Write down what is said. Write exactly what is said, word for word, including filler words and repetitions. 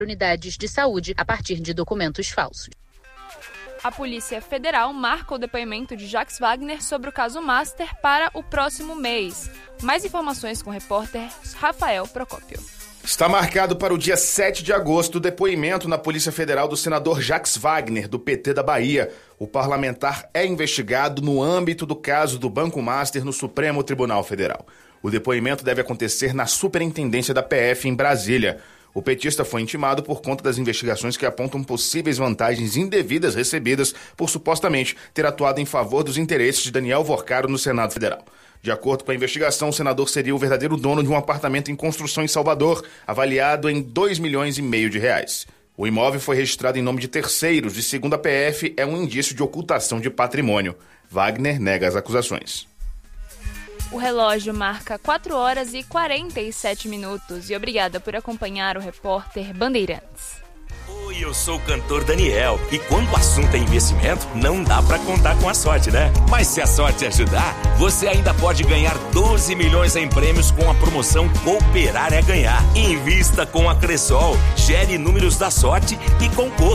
unidades de saúde a partir de documentos falsos. A Polícia Federal marca o depoimento de Jacques Wagner sobre o caso Master para o próximo mês. Mais informações com o repórter Rafael Procópio. Está marcado para o dia sete de agosto o depoimento na Polícia Federal do senador Jacques Wagner, do P T da Bahia. O parlamentar é investigado no âmbito do caso do Banco Master no Supremo Tribunal Federal. O depoimento deve acontecer na Superintendência da P F em Brasília. O petista foi intimado por conta das investigações que apontam possíveis vantagens indevidas recebidas por supostamente ter atuado em favor dos interesses de Daniel Vorcaro no Senado Federal. De acordo com a investigação, o senador seria o verdadeiro dono de um apartamento em construção em Salvador, avaliado em dois milhões e meio de reais. O imóvel foi registrado em nome de terceiros e, segundo a P F, é um indício de ocultação de patrimônio. Wagner nega as acusações. O relógio marca quatro horas e quarenta e sete minutos e obrigada por acompanhar o repórter Bandeirantes. Oi, eu sou o cantor Daniel e quando o assunto é investimento, não dá pra contar com a sorte, né? Mas se a sorte ajudar, você ainda pode ganhar doze milhões em prêmios com a promoção Cooperar é Ganhar. Invista com a Cressol, gere números da sorte e concorra.